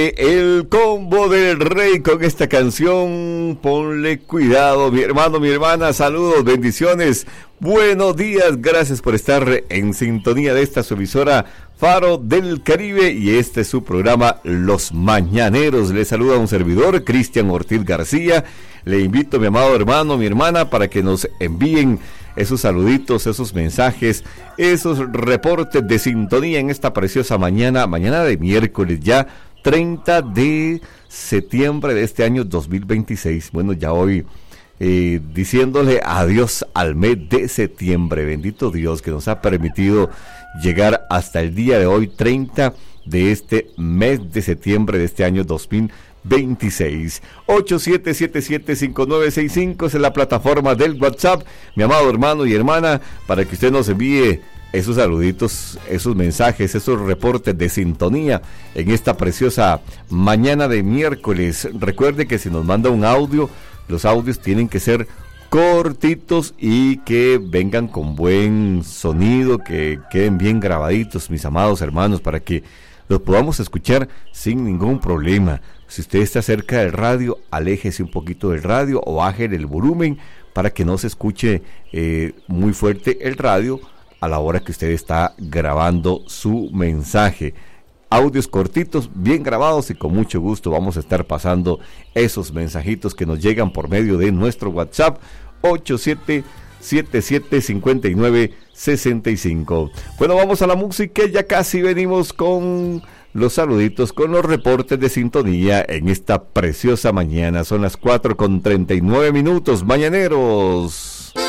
El combo del rey con esta canción, ponle cuidado, mi hermano, mi hermana, saludos, bendiciones, buenos días, gracias por estar en sintonía de esta su emisora Faro del Caribe y este es su programa Los Mañaneros. Le saluda un servidor, Cristian Ortiz García. Le invito, mi amado hermano, mi hermana, para que nos envíen esos saluditos, esos mensajes, esos reportes de sintonía en esta preciosa mañana de miércoles ya 30 de septiembre de este año 2026. Bueno, ya hoy diciéndole adiós al mes de septiembre. Bendito Dios que nos ha permitido llegar hasta el día de hoy, 30 de este mes de septiembre de este año 2026. 87775965 es la plataforma del WhatsApp, mi amado hermano y hermana, para que usted nos envíe esos saluditos, esos mensajes, esos reportes de sintonía en esta preciosa mañana de miércoles. Recuerde que si nos manda un audio, los audios tienen que ser cortitos y que vengan con buen sonido, que queden bien grabaditos, mis amados hermanos, para que los podamos escuchar sin ningún problema. Si usted está cerca del radio, aléjese un poquito del radio o baje el volumen para que no se escuche muy fuerte el radio a la hora que usted está grabando su mensaje. Audios cortitos, bien grabados, y con mucho gusto vamos a estar pasando esos mensajitos que nos llegan por medio de nuestro WhatsApp 87775965. Bueno, vamos a la música, ya casi venimos con los saluditos, con los reportes de sintonía en esta preciosa mañana. Son las 4:39 minutos, mañaneros.